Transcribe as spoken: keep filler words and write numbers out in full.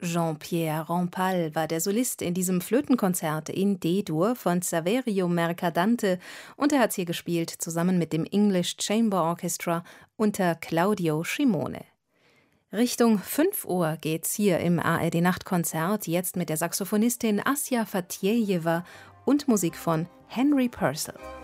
Jean-Pierre Rampal war der Solist in diesem Flötenkonzert in D-Dur von Saverio Mercadante und er hat hier gespielt zusammen mit dem English Chamber Orchestra unter Claudio Scimone. Richtung fünf Uhr geht's hier im A R D-Nachtkonzert, jetzt mit der Saxophonistin Asja Fatjejewa und Musik von Henry Purcell.